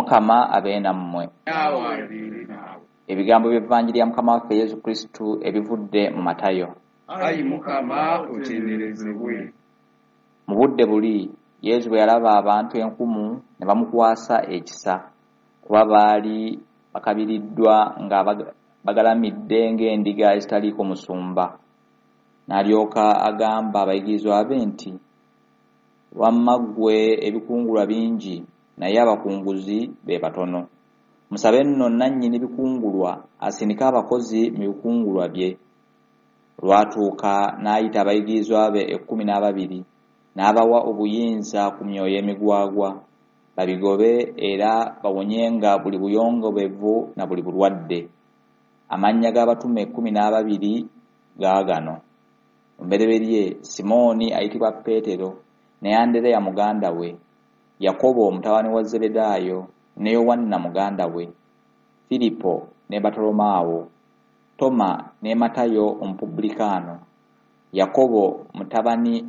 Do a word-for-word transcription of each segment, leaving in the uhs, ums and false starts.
Omukama abe nammwe. Ebigambo by'Evangiri ya Mukama waffe Yesu Kristo ebivudde mu Matayo. Ayi Mukama otenderezebwe. Mu budde buli Yesu bwe yalaba abantu enkumu ne bamukwasa ekisa, kuba baali bakabiriddwa nga bagalamidde ng'endiga ezitaliiko musumba. N'alyoka agamba abayigirizwa be nti, wamma ggwe ebikungulwa bingi, naye abakunguzi be batono. Musabe nno nannyini bikungulwa asindike abakozi mu bikungulwa bye. Lwatuuka n'ayita abayigirizwa be ekkumi n'ababiri, n'abawa obuyinza ku myoyo emigwagwa, babigobe era bawonyenga buli buyongobevu na buli bulwadde. Amannya g'abatume ekkumi n'ababiri gaagano: omubereberye Simooni ayitibwa Peetero, ne Andereya muganda we, Yakobo mutabani wa Zebedaayo ne Yowanna muganda we, Filipo ne Bartolomaawo, Toma ne Matayo Omupubulikaano, Yakobo mutabani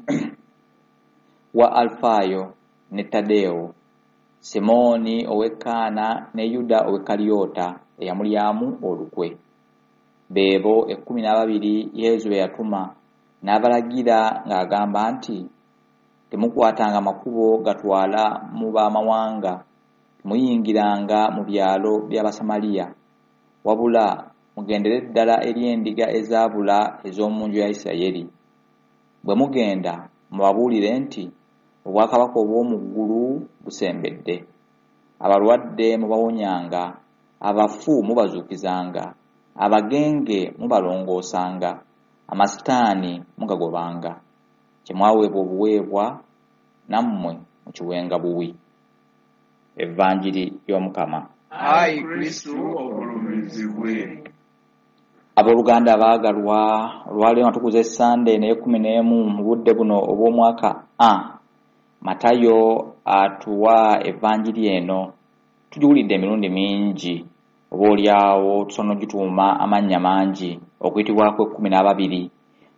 wa Alfaayo ne Tadeyo, Simooni ow'Ekkaana ne Yuda ow'e Kaliyoota eyamulyamu olukwe. Beebo ekkumi n'ababiri Yesu be yatuma, n'abalagira ng'agamba nti, temukwatanga makubo gatwala mu baamawanga, temuyingiranga mu byalo by'Abasamaliya, wabula mugendere ddala eri endiga ezaabula ez'omu nju ya Isirayiri. Bwe mugenda mubabuulire nti, obwakabaka obw'omu ggulu busembedde. Abalwadde mubawonyanga, abafu mubazuukizanga, abagenge mubalongoosanga, amasitaani mugagobanga. Kyemwaweebwa obuweebwa, nammwe mukiwenga buwi. Evvanjiri y'Omukama. Ayi Kristo ogulumizibwe. Abooluganda abaagalwa, olwaleero nga tukuza Essande n'ekkumi n'emu mu budde buno obw'omwaka A, Matayo atuwa evvanjiri eno. Tugiwulidde emirundi mingi, oboolyawo tusobola gituuma amannya mangi, okuyitibwako ekkumi n'ababiri.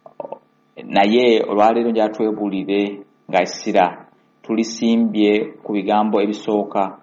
Naye olwaleero njala twebuulire nga essira tulisimbye ku bigambo ebisooka.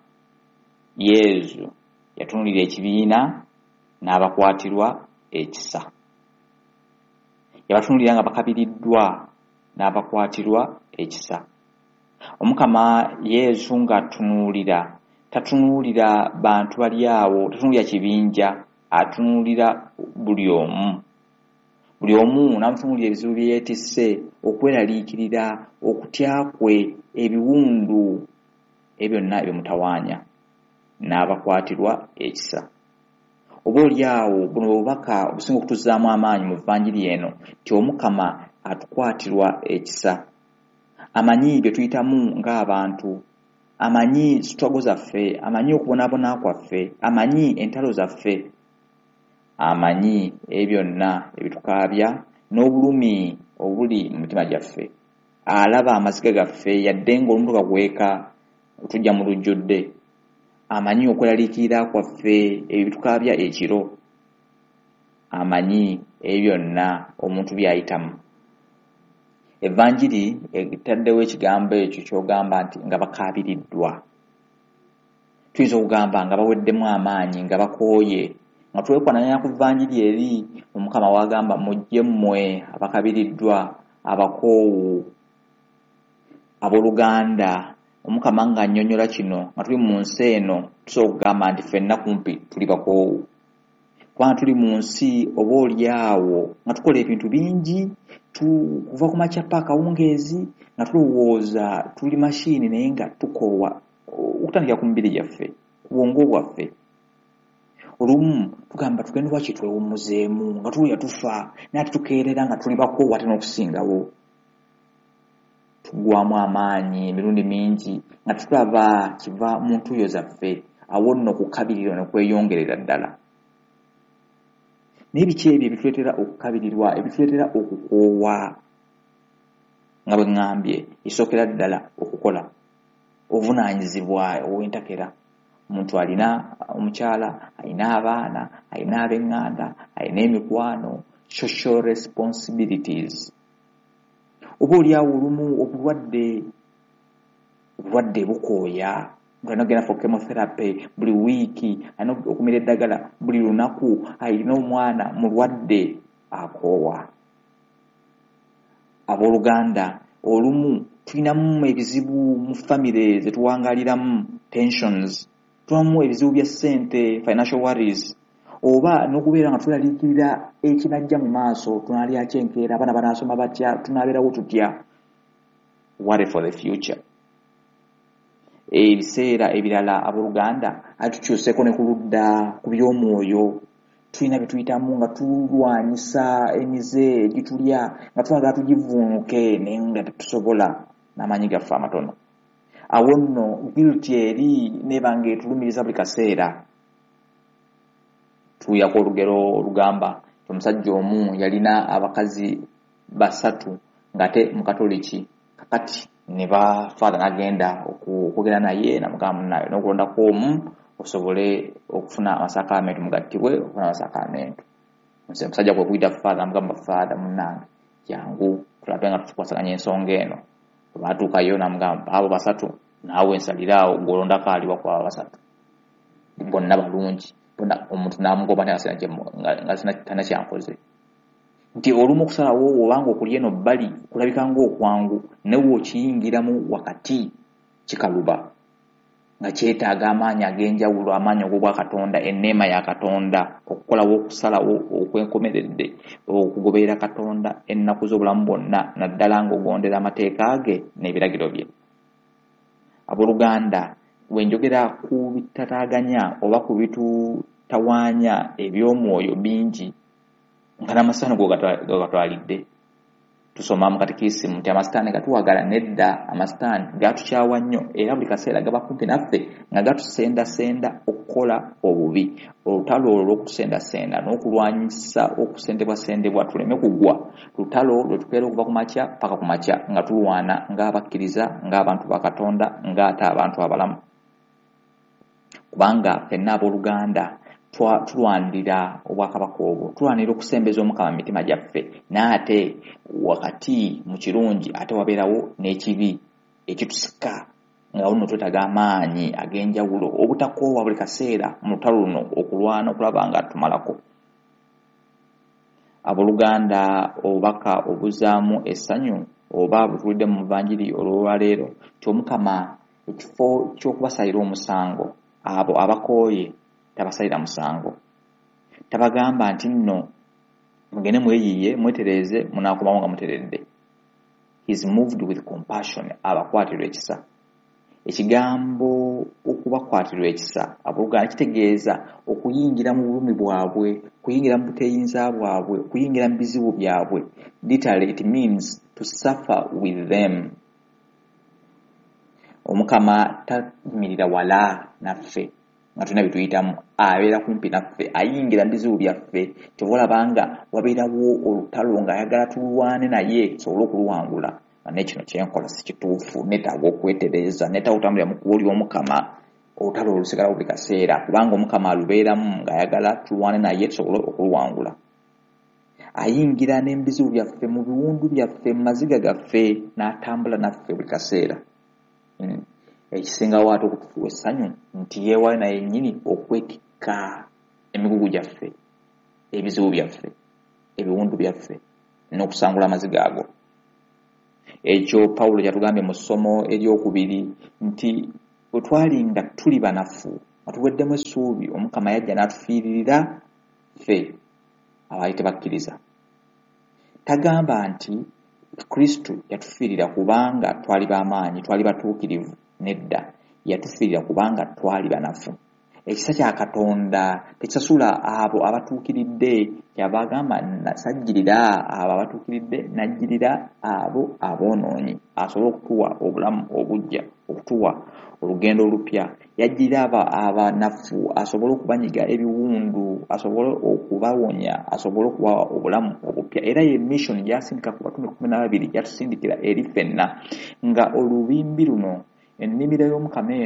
Yesu yatunulira ekibiina n'abakwatirwa ekisa. Yabatunulira nga bakabiriddwa n'abakwatirwa ekisa. Omukama Yesu ng'atunuulira, tatunuulira bantu bali awo, tatunuulira kibinja, atunuulira buli omu. Buli omu n'amutunuulira ebizibu bye yeetisse, okweraliikirira, okutya kwe, ebiwundu, ebyo byonna ebimutawaanya, n'abakwatirwa ekisa. Oboolyawo buno obubaka obusinga okutuzaamu amaanyi mu vvanjiri eno, nti Omukama atukwatirwa ekisa. Amanyi bye tuyitamu ng'abantu, amanyi struggle zaffe, amanyi okubonaabona kwaffe, amanyi entalo zaffe, amanyi ebyonna ebitukaabya n'obulumi obuli mu mitima gyaffe. Alaba amaziga gaffe yadde ng'olumu tukagweka tujja mu lujjudde. Amanyi okweraliikirira kwaffe ebitukaabya ekiro. Amanyi ebyonna omuntu by'ayitamu. Evvanjiri etaddewo ekigambo ekyo ky'ogamba nti nga bakaabiriddwa. Tuyinza okugamba nga baweddemu amaanyi, nga bakooye, nga twekwananya ku vvanjiri eri Omukama w'agamba mujje mmwe abakabiriddwa, abakoowu. Abooluganda, Omukama ng'annyonnyola kino nga tuli mu nsi eno, tusobola okugamba nti ffenna kumpi tuli bakoowu. Kubanga tuli mu nsi oboolyawo nga tukola ebintu bingi, kuva ku makya paka akawungeezi nga tulowooza tuli mashini naye nga tukoowa okutandikira ku mibiri gyaffe, ku bwongo bwaffe. Olumu tugamba tugenda lwaki twewummuzeemu nga tuwulira tufa, naye tukeerera nga tuli bakoowu ate n'okusingawo. Tugwamu amaanyi emirundi mingi nga tulaba kiva mu ntuuyo zaffe, awo nno okukabirirwa n'okweyongerera ddala. Naye biki ebyo ebituleetera okukabirirwa, ebituleetera okukoowa? Nga bwe ŋŋambye, ekisookera ddala okukola, obuvunaanyizibwa obw'entakera. Omuntu alina omukyala, alina abaana, alina ab'eŋŋanda, alina emikwano, social responsibilities. Oboolyawo olumu obulwadde, obulwadde bukooya, ngano gena for chemotherapy buli weeki ano okumira eddagala buli lunaku ayina omwana mulwadde akoowa. Abooluganda olumu tulinamu ebizibu mu family zetuwangaliramu, tensions, tulamu ebizibu bya ssente, financial worries, oba n'okubeera nga tulaliikirira ekinajja mu maaso, tunaalya kyenkeera, abaana banaasoma batya, tunaabeerawo tutya. Worry for the future. Ebiseera ebirala abooluganda atukyuseeko ne ku ludda ku by'omwoyo, tulina bye tuyitamu nga tulwanyisa emize egitulya nga twagala tugivuunuke naye nga tetusobola n'amaanyi gaffe amatono. Awo nno guilt eri neeba ng'etulumiriza buli kaseera. Tuyako olugero olugamba omusajja omu yalina abakazi basatu ng'ate mukatoliki, kakati ne ba father n'agenda okwogera naye namugamba naye n'okulondako omu osobole okufuna amasakalamento mugattibwe okufuna amasakalamento. Omusajja kwe kuyita father namugamba father munnange jangu tulabe nga tukwasaganya ensonga eno. Baatuukayo namugamba abo basatu naawe nsaliraawo ng'olondako aliwa ku abo basatu. Bonna balungi, bonna omuntu n'amugoba nga sina tannakyankoze. Nti olumu okusalawo obanga okuli eno bbali kulabika ng'okwangu newe okiyingiramu wakati kikaluba nga kyetaaga amaanyi ag'enjawulo, amaanyi ag'obwa Katonda, enneema ya Katonda, okukolawo okusalawo okwenkomeredde, okugoberera Katonda ennaku z'obulamu bwonna, naddala ng'ogondera amateeka ge n'ebiragiro bye. Abooluganda, bwe njogera ku bitataaganya oba ku bitutawaanya eby'omwoyo bingi nga n'amasitaani go gatwalidde. Tusoma mu katekisimu nti amasitaani gatuwagala, nedda amasitaani gatukyawa nnyo era buli kaseera gaba kumpi naffe nga gatusendasenda okukola obubi. Olutalo olwo olw'okutusendasenda n'okulwanyisa okusendebwasendebwa tuleme kugwa, lutalo lwe tukeera okuva ku makya paka ku makya nga tulwana ng'abakkiriza, ng'abantu ba Katonda, ng'ate abantu abalamu. Kubanga ffenna abooluganda tulwanirira obwakabaka obwo, tulwanirira okusembeza Omukama mu mitima gyaffe, n'ate wakati mu kirungi ate wabeerawo n'ekibi ekitusika nga luno twetaaga amaanyi ag'enjawulo obutakoowa buli kaseera mu lutalo luno okulwana okulaba nga tumalako. Abooluganda, obubaka obuzaamu essanyu oba butulidde mu Evanjiri olwaleero ti Omukama ekifo ky'okubasalira omusango abo abakooye tabasalira musango. Tabagamba nti nno mugende mweyiye mwetereeze munaakomawo nga muteredde. He is moved with compassion, abakwatirwa ekisa. Ekigambo okubakwatirwa ekisa abooluganda kitegeeza okuyingira mu bulumi bwabwe, kuyingira mu buteeyinza bwabwe, kuyingira mu bizibu byabwe. Literally it means to suffer with them. Omukama tayimirira wala naffe nga tulina bituyitamu, abeera kumpi naffe, ayingira mu bizibu byaffe. Kyova olabanga wabeerawo olutalo ng'ayagala tulwane naye tusobole okuluwangula. Ne kino kyenkola si kituufu, neetaaga okwetereeza, neetaaga otambulira mu kkubo ly'Omukama, olutalo olusigala buli kaseera, kubanga Omukama alubeeramu ng'ayagala tulwane naye tusobole okuluwangula. Ayingira n'ebizibu byaffe, mu biwundu byaffe, mu maziga gaffe, n'atambula naffe buli kaseera. Mm. Ekisingawo ate okutufuwa essanyu nti yeewaayo naye nnyini okwetikka emigugu gyaffe, ebizibu byaffe, ebiwundu byaffe, n'okusangula amaziga ago. Ekyo Pawulo kyatugambye mu ssomo eryokubiri nti bwe twali nga tuli banafu nga tuweddemu essuubi, Omukama yajja n'atufiiririra ffe abaali tebakkiriza. Tagamba nti Kristo yatufiirira kubanga twali b'amaanyi, twali batuukirivu. Nedda, yatufiirira kubanga twali banafu. Ekisa kya Katonda tekisasula abo abatuukiridde, kyava agamba nasajjirira abo abatuukiridde, najjirira abo aboonoonyi, asobole okutuwa obulamu obujja, okutuwa olugendo olupya. Yajjirira abo abanafu asobole okubanyiga ebiwundu, asobole okubawonya, asobole okubawa obulamu obupya. Era ye mission gy'asindika ku batume kkumi na babiri gy'atusindikira eri ffenna nga olubimbi luno, ennimiro y'Omukama eno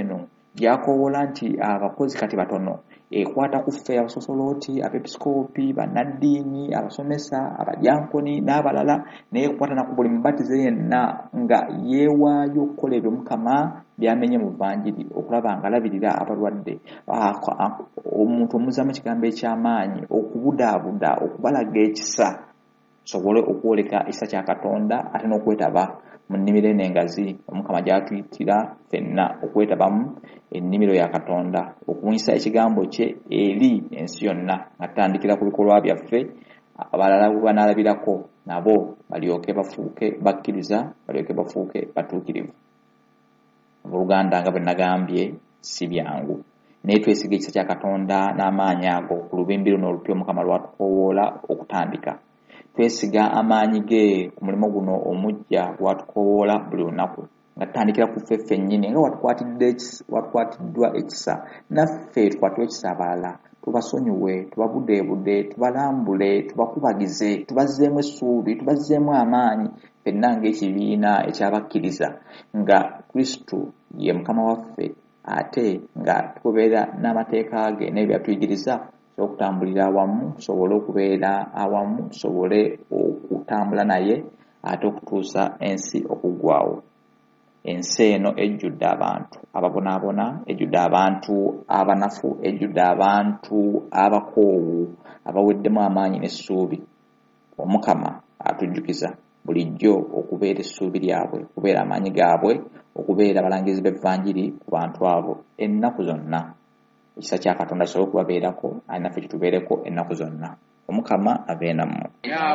yakoowola nti abakozi kati batono ekwata ku ffe abasosolooti abepisikoopi bannaddiini abasomesa abadyankoni n'abalala naye ekwata na ku buli mubatize yenna nga yeewaayo okukola ebyo Mukama byamenye mu Vanjiri okulaba nga alabirira abalwadde omuntu omuzzamu ekigambo eky'amaanyi okubudaabuda okubalaga ekisa sobole okwoleka ekisa kya Katonda ate n'okwetaba mu nnimiro eno engazi Omukama gy'atuyitira ffenna okwetabamu ennimiro ya Katonda okubunyisa ekigambo kye eri ensi yonna nga tutandikira ku bikolwa byaffe abalala bwe banaalabirako nabo balyoke bafuuke bakkiriza balyoke bafuuke batuukirivu. Oluganda nga bwe nagambye si byangu naye twesiga ekisa kya Katonda n'amaanyi ago ku lubimbi luno olupya Omukama lwatukoowoola okutandika. Twesiga amaanyi ge ku mulimu guno omujja gwatukoowoola buli lunaku nga tutandikira ku ffe ffennyini nga watukwatidde watukwatiddwa ekisa naffe tukwatibwe ekisa abalala tubasonyiwe tubabudeebude tubalambule tubakubagize tubazzeemu essuubi tubazzeemu amaanyi ffenna ng'ekibiina ekyabakkiriza nga Kristo ye Mukama waffe ate nga tugoberera n'amateeka ge n'ebyo byatuyigiriza okutambulira awamu tusobole okubeera awamu tusobole okutambula naye ate okutuusa ensi okuggwaawo. Ensi eno ejjudde abantu ababonaabona ejjudde abantu abanafu ejjudde abantu abakoowu abaweddemu amaanyi n'essuubi. Omukama atujjukiza bulijjo okubeera essuubi lyabwe okubeera amaanyi gaabwe okubeera abalangizi b'Evvanjiri ku bantu abo ennaku zonna. Ekisa kya Katonda kisobole okubabeerako ate naffe kitubeereko ennaku zonna. Omukama abeere nammwe.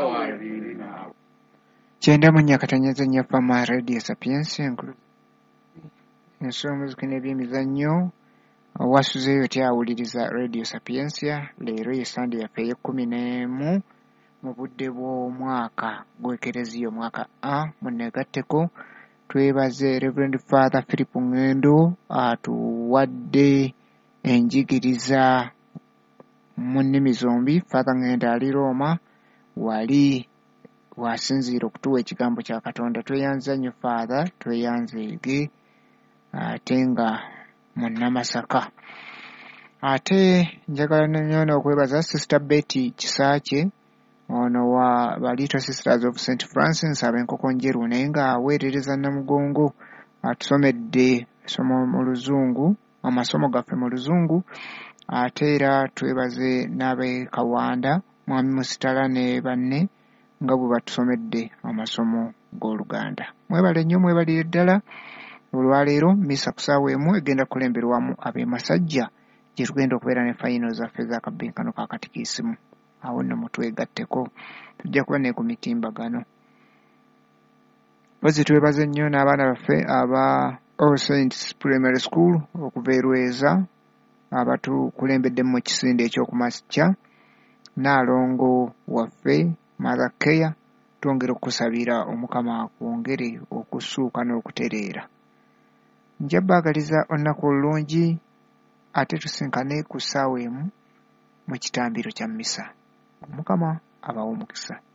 Kyenda mu nnyakatanyaza nnyaffa ma Radio Sapiensia ensonga zikina ebyemizannyo wasuzeeyo tyawuliriza Radio Sapiensia leero ye Sande yaffe ey'ekkumi n'emu mu budde bw'omwaka gw'ekereziya omwaka A munneegatteko. Twebaze Reverend Father Philip Ngendo atuwadde enjigiriza mu nnimi zombi. Father Ngendo ali Roma wali wasinziira okutuwa ekigambo kya Katonda. Tweyanza nnyo Father, tweyanzeege ate nga munnamasaka. Ate njagala nnyo n'okwebaza Sister Betty Kisaakye ono wa ba Little Sisters of Saint Francis ab'enkoko njeru naye nga aweerereza Namugongo atusomedde essomo mu Luzungu amasomo gaffe mu Luzungu. Ate era twebaze n'ab'e Kawanda Mwami Musitala ne banne nga bwe batusomedde amasomo g'Oluganda. Mwebale nnyo mwebalire ddala. Olwaleero misa ku ssaawa emu egenda kulemberwamu ab'e Masajja gye tugenda okubeera ne fayino zaffe z'akabinkano ka katikisimu. Awo nno mutwegatteko tujja kuba ne ku mitimbagano. Pozi twebaze nnyo n'abaana baffe aba All Saints Primary School okuva e Lweza abatukulembedde mu kisinde ekyokumakya. Naalongo waffe Mother Care twongera okusabira Omukama kwongere okusuuka n'okutereera. Nja baagaliza olunaku olulungi ate tusinkane ku ssaawa emu mu kitambiro kya mmisa. Omukama abawe omukisa.